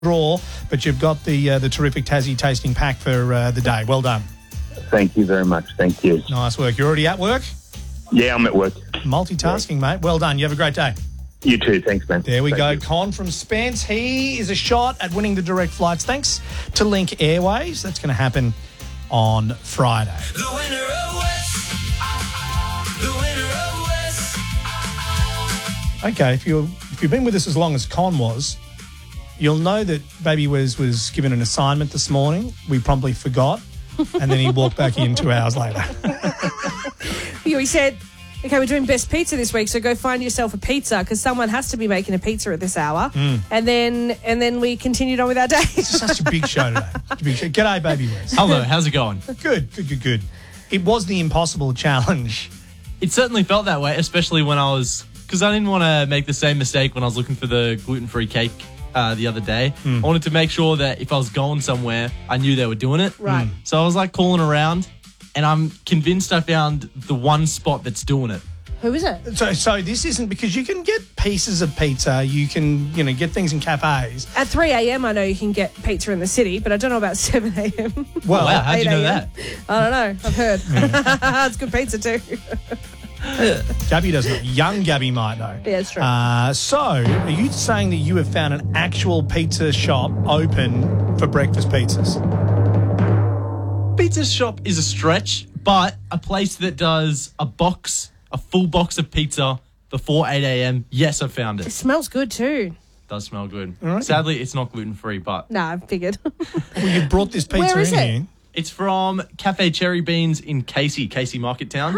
draw, but you've got the terrific Tassie tasting pack for the day. Well done. Thank you very much. Thank you. Nice work. You're already at work? Yeah, I'm at work. Multitasking, mate. Well done. You have a great day. You too. Thanks, man. There we Thank go. you. Con from Spence. He is a shot at winning the direct flights thanks to Link Airways. That's going to happen on Friday. The winner of West. The winner of West. Okay, if you've been with us as long as Con was, you'll know that Baby Wes was given an assignment this morning. We promptly forgot, and then he walked back in 2 hours later. He said, okay, we're doing best pizza this week, so go find yourself a pizza because someone has to be making a pizza at this hour. And then we continued on with our day. It's such a big show today. Such a big show. G'day, Baby Wes. Hello, how's it going? Good. It was the impossible challenge. It certainly felt that way, especially when because I didn't want to make the same mistake when I was looking for the gluten-free cake the other day. I wanted to make sure that if I was going somewhere, I knew they were doing it. Right. So I was like calling around, and I'm convinced I found the one spot that's doing it. Who is it? So this isn't because you can get pieces of pizza, you can get things in cafes. At 3 a.m, I know you can get pizza in the city, but I don't know about 7 a.m. Well, Wow, how'd you 8 know a.m. that? I don't know. I've heard. It's good pizza too. Gabby doesn't know. Young Gabby might know. Yeah, it's true. So, are you saying that you have found an actual pizza shop open for breakfast pizzas? Pizza shop is a stretch, but a place that does a full box of pizza before 8 a.m, yes, I found It it. smells good too. Does smell good. right. Sadly, it's not gluten-free, but No, I figured. Well, you brought this pizza Where is in it? here. it's from Cafe Cherry Beans in Casey Market Town.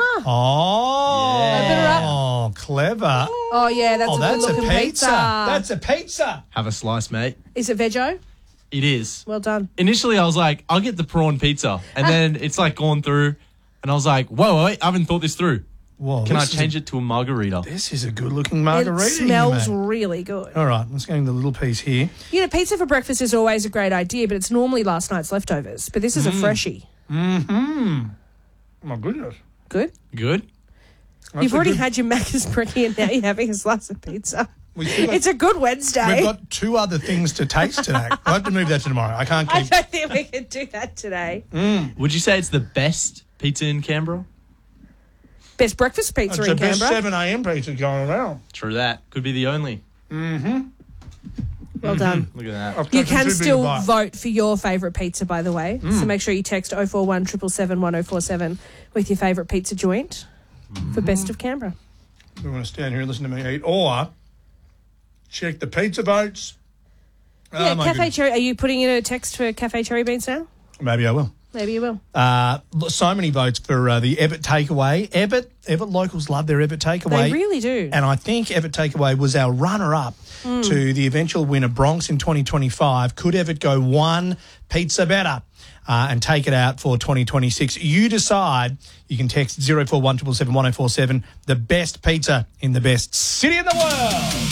Oh, clever. Oh yeah, that's a That's a good-looking pizza. That's a pizza. Have a slice, mate. Is it veggie? It is. Well done. Initially, I was like, I'll get the prawn pizza. And then it's like gone through, and I was like, whoa, wait, I haven't thought this through. Whoa, Can I change it to a margarita? This is a good-looking margarita. It smells here, mate. really good. All right, let's go into the little piece here. Pizza for breakfast is always a great idea, but it's normally last night's leftovers. But this is a freshie. Oh, my goodness. Good. Good? You've already had your Macca's brekkie and now you're having a slice of pizza. We've still got- It's a good Wednesday. We've got 2 other things to taste today. I'll have to move that to tomorrow. I can't I keep... don't think we can do that today. Would you say it's the best pizza in Canberra? Best breakfast pizza It's in the best Canberra. 7 a.m. pizza going around. True that. Could be the only. Well done. Look at that. I've You taken can 2 big still bites. vote for your favourite pizza, by the way. So make sure you text 041 777 1047 with your favourite pizza joint for Best of Canberra. We want to stand here and listen to me eat, or check the pizza votes. Yeah, my Cafe goodness. Cherry. Are you putting in a text for Cafe Cherry Beans now? Maybe I will. Maybe you will. So many votes for the Ebbett takeaway. Ebbett locals love their Ebbett takeaway. They really do. And I think Ebbett takeaway was our runner-up to the eventual winner, Bronx, in 2025. Could Ebbett go one pizza better and take it out for 2026? You decide. You can text 041 777 1047, the best pizza in the best city in the world.